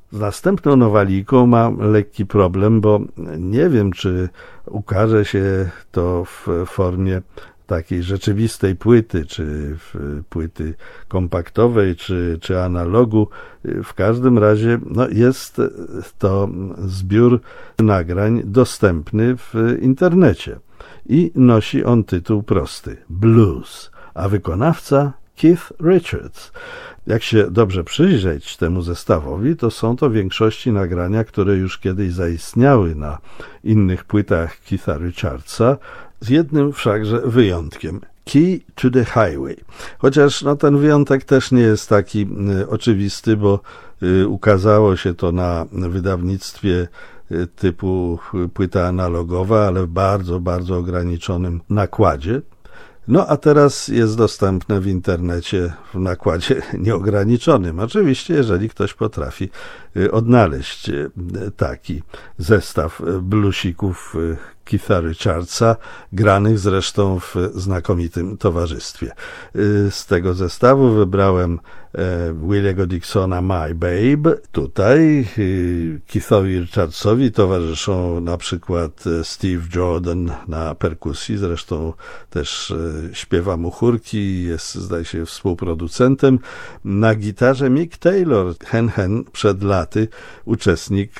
Z następną nowalijką mam lekki problem, bo nie wiem, czy ukaże się to w formie takiej rzeczywistej płyty, czy płyty kompaktowej, czy analogu. W każdym razie jest to zbiór nagrań dostępny w internecie i nosi on tytuł prosty – Blues, a wykonawca Keith Richards. Jak się dobrze przyjrzeć temu zestawowi, to są to w większości nagrania, które już kiedyś zaistniały na innych płytach Keitha Richardsa, z jednym wszakże wyjątkiem. Key to the Highway. Chociaż ten wyjątek też nie jest taki oczywisty, bo ukazało się to na wydawnictwie typu płyta analogowa, ale w bardzo, bardzo ograniczonym nakładzie. A teraz jest dostępne w internecie w nakładzie nieograniczonym. Oczywiście, jeżeli ktoś potrafi odnaleźć taki zestaw bluesików Keitha Richardsa, granych zresztą w znakomitym towarzystwie. Z tego zestawu wybrałem Williego Dixona My Babe. Tutaj Keithowi Richardsowi towarzyszą na przykład Steve Jordan na perkusji, zresztą też śpiewa mu chórki, jest, zdaje się, współproducentem. Na gitarze Mick Taylor, hen przed laty uczestnik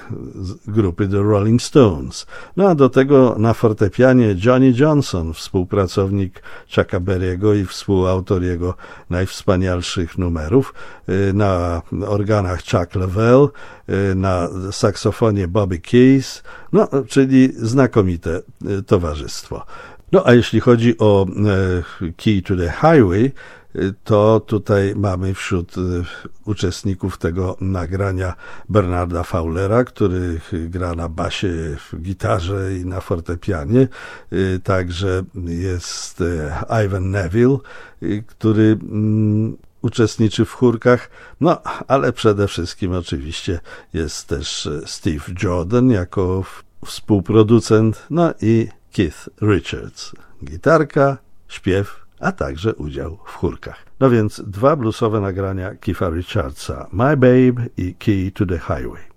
grupy The Rolling Stones. A do tego na fortepianie Johnny Johnson, współpracownik Chucka Berry'ego i współautor jego najwspanialszych numerów, na organach Chuck Leavell, na saksofonie Bobby Keys, czyli znakomite towarzystwo. A jeśli chodzi o Key to the Highway, to tutaj mamy wśród uczestników tego nagrania Bernarda Fowlera, który gra na basie, gitarze i na fortepianie. Także jest Ivan Neville, który uczestniczy w chórkach, ale przede wszystkim oczywiście jest też Steve Jordan jako współproducent, i Keith Richards. Gitarka, śpiew, a także udział w chórkach. Więc dwa bluesowe nagrania Keitha Richardsa, My Babe i Key to the Highway.